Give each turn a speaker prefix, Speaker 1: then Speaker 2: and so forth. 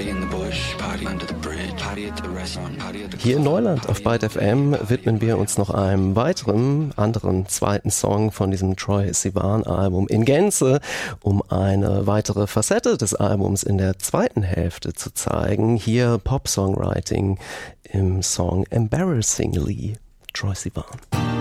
Speaker 1: Hier in Neuland auf Byte FM widmen wir uns noch einem anderen zweiten Song von diesem Troye Sivan Album in Gänze, um eine weitere Facette des Albums in der zweiten Hälfte zu zeigen. Hier Pop-Songwriting im Song Embarrassingly, Troye Sivan.